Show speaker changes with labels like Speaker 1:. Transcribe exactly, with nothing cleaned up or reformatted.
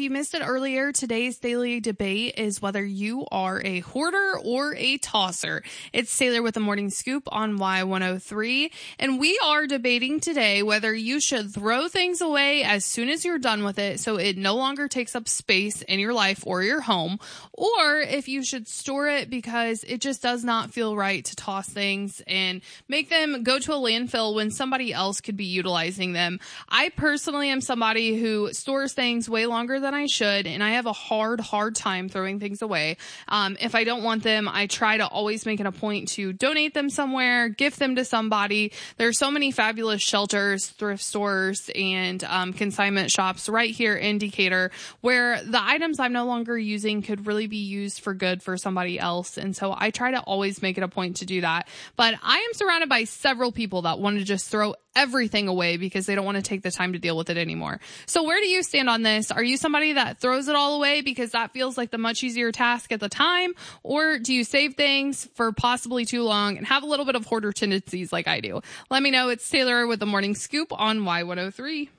Speaker 1: you missed it earlier, today's daily debate is whether you are a hoarder or a tosser. It's Taylor with the Morning Scoop on Y one oh three, and we are debating today whether you should throw things away as soon as you're done with it so it no longer takes up space in your life or your home, or if you should store it because it just does not feel right to toss things and make them go to a landfill when somebody else could be utilizing them. I personally am somebody who stores things way longer than I should, and I have a hard, hard time throwing things away. Um, if I don't want them, I try to always make it a point to donate them somewhere, gift them to somebody. There are so many fabulous shelters, thrift stores, and um, consignment shops right here in Decatur where the items I'm no longer using could really be used for good for somebody else. And so I try to always make it a point to do that. But I am surrounded by several people that want to just throw everything away because they don't want to take the time to deal with it anymore. So where do you stand on this? Are you somebody that throws it all away because that feels like the much easier task at the time? Or do you save things for possibly too long and have a little bit of hoarder tendencies like I do? Let me know. It's Taylor with the Morning Scoop on Y one oh three.